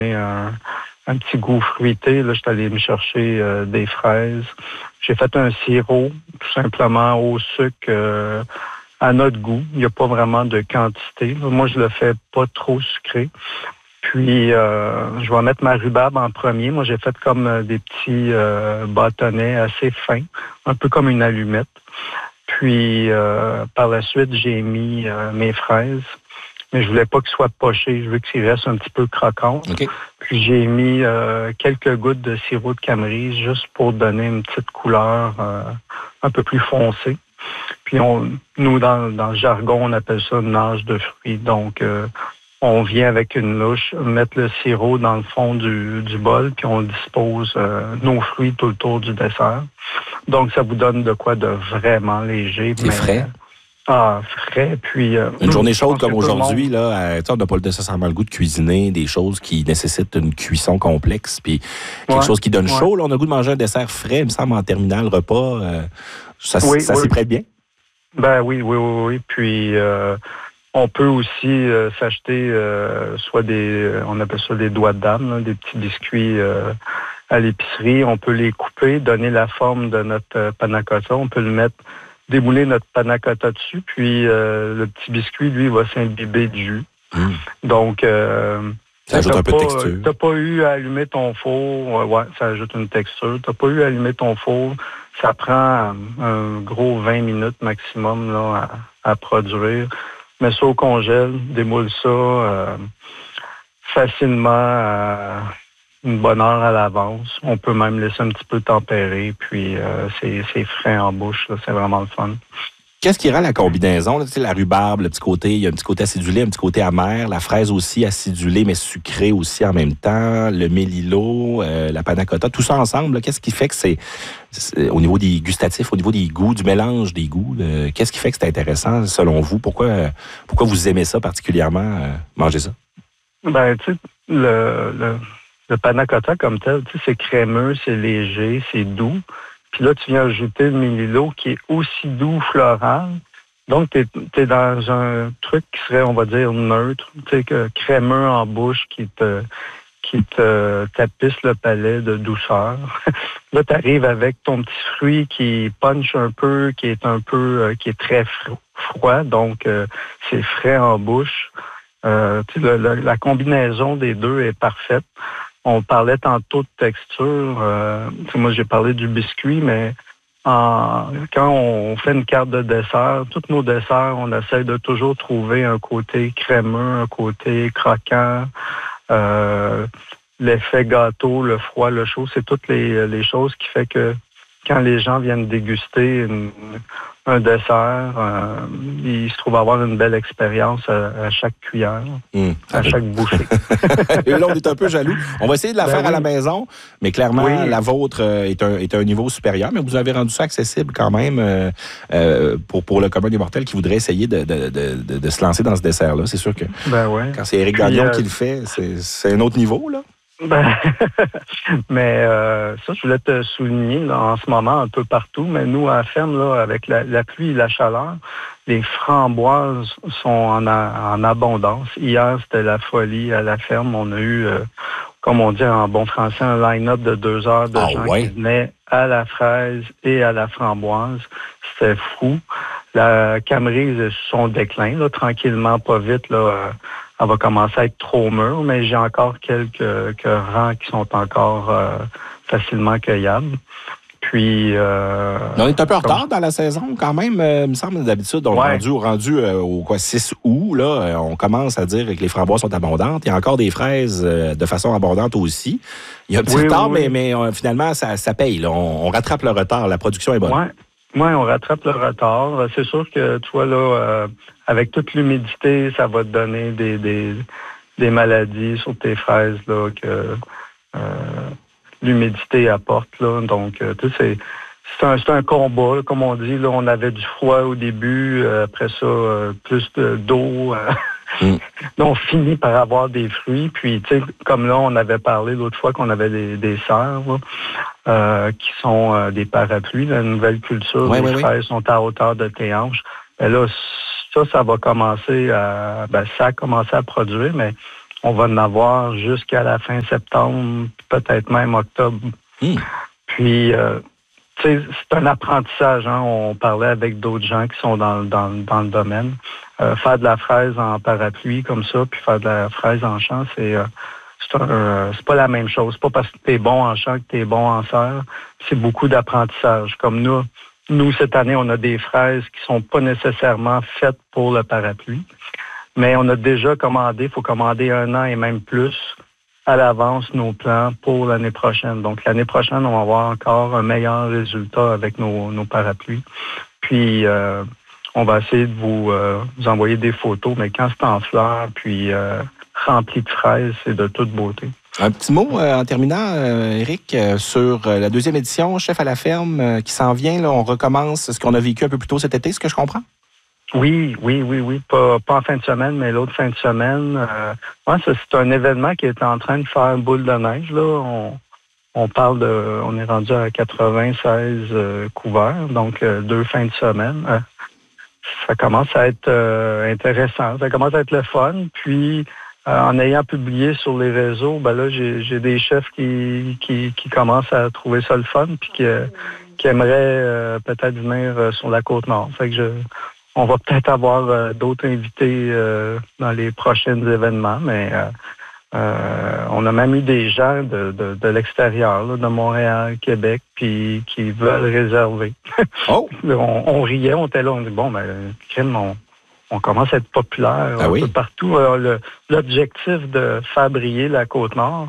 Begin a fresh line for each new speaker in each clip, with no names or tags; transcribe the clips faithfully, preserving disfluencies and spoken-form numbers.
un, un petit goût fruité. Là, je suis allé me chercher euh, des fraises. J'ai fait un sirop, tout simplement au sucre euh, à notre goût. Il n'y a pas vraiment de quantité. Moi, je le fais pas trop sucré. Puis, euh, je vais mettre ma rhubarbe en premier. Moi, j'ai fait comme euh, des petits euh, bâtonnets assez fins, un peu comme une allumette. Puis, euh, par la suite, j'ai mis euh, mes fraises. Mais je voulais pas qu'ils soient pochés. Je veux qu'ils restent un petit peu croquants.
Okay.
Puis, j'ai mis euh, quelques gouttes de sirop de Camerise juste pour donner une petite couleur euh, un peu plus foncée. Puis, on, nous, dans, dans le jargon, on appelle ça une nage de fruits. Donc, euh, on vient avec une louche, mettre le sirop dans le fond du, du bol, puis on dispose euh, nos fruits tout autour du dessert. Donc, ça vous donne de quoi de vraiment léger.
C'est frais.
Ah, frais, puis... Euh,
une journée chaude comme aujourd'hui, là, on n'a pas nécessairement le goût de cuisiner des choses qui nécessitent une cuisson complexe, puis quelque ouais, chose qui donne ouais. chaud. Là, on a le goût de manger un dessert frais, il me semble, en terminal repas. Euh, ça oui, ça oui. s'y prête bien?
Ben oui, oui, oui, oui. Puis... Euh, on peut aussi euh, s'acheter euh, soit des, on appelle ça des doigts de dame, là, des petits biscuits euh, à l'épicerie. On peut les couper, donner la forme de notre euh, panna cotta. On peut le mettre, démouler notre panna cotta dessus, puis euh, le petit biscuit, lui, va s'imbiber de jus. Mmh. Donc, euh,
ça ajoute un peu
pas,
de texture.
T'as pas eu à allumer ton four, ouais, ça ajoute une texture. T'as pas eu à allumer ton four, ça prend un gros vingt minutes maximum là, à, à produire. Mets ça au congèle, démoule ça euh, facilement à une bonne heure à l'avance. On peut même laisser un petit peu tempérer, puis euh, c'est, c'est frais en bouche. Là, c'est vraiment le fun.
Qu'est-ce qui rend la combinaison? Là, tu sais, la rhubarbe, le petit côté, il y a un petit côté acidulé, un petit côté amer. La fraise aussi acidulée, mais sucrée aussi en même temps. Le mélilo, euh, la panna cotta, tout ça ensemble, là, qu'est-ce qui fait que c'est, c'est, au niveau des gustatifs, au niveau des goûts, du mélange des goûts, euh, qu'est-ce qui fait que c'est intéressant selon vous? Pourquoi, euh, pourquoi vous aimez ça particulièrement, euh, manger ça?
Ben, tu sais, le, le, le panna cotta comme tel, tu sais, c'est crémeux, c'est léger, c'est doux. Puis là, tu viens ajouter le mélilo qui est aussi doux, floral. Donc, tu es dans un truc qui serait, on va dire, neutre, tu sais, que crémeux en bouche qui te qui te tapisse le palais de douceur. Là, tu arrives avec ton petit fruit qui punch un peu, qui est un peu, euh, qui est très froid. Donc, euh, c'est frais en bouche. Euh, tu sais, le, le, la combinaison des deux est parfaite. On parlait tantôt de texture. Euh, moi, j'ai parlé du biscuit, mais en, quand on fait une carte de dessert, tous nos desserts, on essaie de toujours trouver un côté crémeux, un côté croquant. Euh, l'effet gâteau, le froid, le chaud, c'est toutes les, les choses qui fait que quand les gens viennent déguster une, un dessert, euh, ils se trouvent avoir une belle expérience à, à chaque cuillère, mmh, à chaque bouchée.
Et là, on est un peu jaloux. On va essayer de la ben faire oui. à la maison, mais clairement, oui. la vôtre est un, est un niveau supérieur, mais vous avez rendu ça accessible quand même euh, euh, pour, pour le commun des mortels qui voudrait essayer de, de, de, de, de se lancer dans ce dessert-là. C'est sûr que
ben ouais.
quand c'est Éric Gagnon euh... qui le fait, c'est, c'est un autre niveau, là.
Ben, mais euh, ça, je voulais te souligner là, en ce moment un peu partout, mais nous, à la ferme, là, avec la, la pluie et la chaleur, les framboises sont en, a, en abondance. Hier, c'était la folie à la ferme. On a eu, euh, comme on dit en bon français, un line-up de deux heures de
oh,
gens
ouais.
qui venaient à la fraise et à la framboise. C'était fou. La Camerise est sur son déclin, là, tranquillement, pas vite, là. Euh, elle va commencer à être trop mûre, mais j'ai encore quelques, quelques rangs qui sont encore euh, facilement cueillables. Puis... Euh,
on est un peu en retard dans la saison, quand même. Euh, il me semble, d'habitude, on est ouais. rendu, rendu euh, au quoi, six août, là, euh, on commence à dire que les framboises sont abondantes. Il y a encore des fraises euh, de façon abondante aussi. Il y a un petit oui, retard, oui, oui. mais, mais euh, finalement, ça, ça paye. Là. On, on rattrape le retard. La production est bonne.
Oui, ouais, on rattrape le retard. C'est sûr que, tu vois, là... Euh, avec toute l'humidité, ça va te donner des, des, des maladies sur tes fraises là, que euh, l'humidité apporte. Là. Donc, euh, tu sais, c'est, c'est, un, c'est un combat. Là, comme on dit, là, on avait du froid au début. Euh, après ça, euh, plus de, d'eau. Euh, mm. Là, on finit par avoir des fruits. Puis, tu sais, comme là, on avait parlé l'autre fois qu'on avait des, des serres là, euh, qui sont euh, des parapluies. La nouvelle culture,
ouais,
les
ouais,
fraises
ouais.
sont à hauteur de tes hanches. Mais là, ça, ça va commencer à... Ben, ça a commencé à produire, mais on va en avoir jusqu'à la fin septembre, peut-être même octobre.
Mmh.
Puis, euh, tu sais, c'est un apprentissage. Hein? On parlait avec d'autres gens qui sont dans, dans, dans le domaine. Euh, faire de la fraise en parapluie comme ça, puis faire de la fraise en champ, c'est... Euh, C'est, un, euh, c'est pas la même chose. C'est pas parce que tu es bon en champ que tu es bon en serre. C'est beaucoup d'apprentissage. Comme nous, nous, cette année, on a des fraises qui sont pas nécessairement faites pour le parapluie. Mais on a déjà commandé, il faut commander un an et même plus à l'avance nos plans pour l'année prochaine. Donc, l'année prochaine, on va avoir encore un meilleur résultat avec nos, nos parapluies. Puis, euh, on va essayer de vous, euh, vous envoyer des photos, mais quand c'est en fleurs, puis... Euh, rempli de fraises, c'est de toute beauté.
Un petit mot euh, en terminant, euh, Éric, euh, sur euh, la deuxième édition, Chef à la ferme, euh, qui s'en vient. Là, on recommence ce qu'on a vécu un peu plus tôt cet été, ce que je comprends?
Oui, oui, oui, oui. Pas, pas en fin de semaine, mais l'autre fin de semaine. Euh, ouais, ça, c'est un événement qui est en train de faire boule de neige. Là. On, on parle de... On est rendu à quatre-vingt-seize euh, couverts, donc euh, deux fins de semaine. Euh, ça commence à être euh, intéressant. Ça commence à être le fun. Puis... Euh, en ayant publié sur les réseaux, ben là, j'ai, j'ai des chefs qui, qui, qui commencent à trouver ça le fun puis qui, euh, qui aimeraient euh, peut-être venir euh, sur la Côte-Nord. Fait que je, on va peut-être avoir euh, d'autres invités euh, dans les prochains événements, mais euh, euh, on a même eu des gens de, de, de l'extérieur, là, de Montréal, Québec, puis qui veulent réserver.
Oh!
on, on riait, on était là, on dit, bon, ben, crime, on... On commence à être populaire
ah
un
oui?
peu partout. Alors, le, l'objectif de faire briller la Côte-Nord,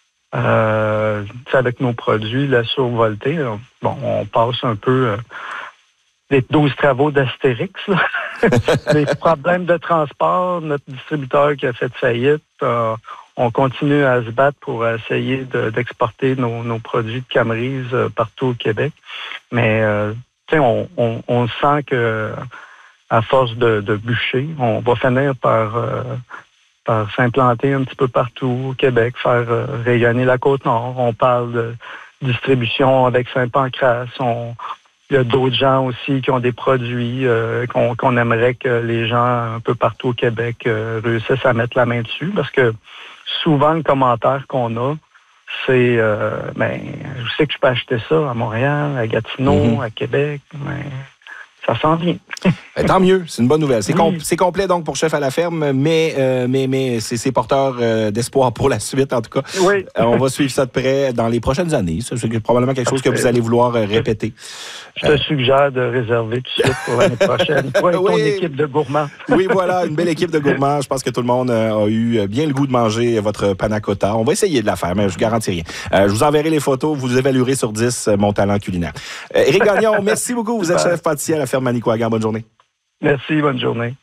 euh, avec nos produits, la survoltée, là, bon, on passe un peu euh, les douze travaux d'Astérix. Les problèmes de transport, notre distributeur qui a fait faillite, euh, on continue à se battre pour essayer de, d'exporter nos, nos produits de Camerise euh, partout au Québec. Mais, euh, tu sais, on, on, on sent que... à force de, de bûcher, on va finir par, euh, par s'implanter un petit peu partout au Québec, faire euh, rayonner la Côte-Nord. On parle de distribution avec Saint-Pancras. On, il y a d'autres gens aussi qui ont des produits euh, qu'on, qu'on aimerait que les gens un peu partout au Québec euh, réussissent à mettre la main dessus, parce que souvent, le commentaire qu'on a, c'est euh, ben, je sais que je peux acheter ça à Montréal, à Gatineau, mm-hmm. à Québec, mais... ça s'en vient.
Tant mieux, c'est une bonne nouvelle. C'est, com- c'est complet donc pour Chef à la ferme, mais, euh, mais, mais c'est, c'est porteur euh, d'espoir pour la suite, en tout cas.
Oui.
Euh, on va suivre ça de près dans les prochaines années. Ça, c'est probablement quelque chose que vous allez vouloir euh, répéter.
Je te euh... suggère de réserver tout de suite pour l'année prochaine. Toi et ton oui. équipe de gourmands.
Oui, voilà, une belle équipe de gourmands. Je pense que tout le monde a eu bien le goût de manger votre panna cotta. On va essayer de la faire, mais je ne garantis rien. Euh, je vous enverrai les photos. Vous évaluerez sur dix mon talent culinaire. Euh, Éric Gagnon, merci beaucoup. Vous êtes chef pâtissier à la ferme Manicouagan. Bonne journée.
Merci, bonne journée.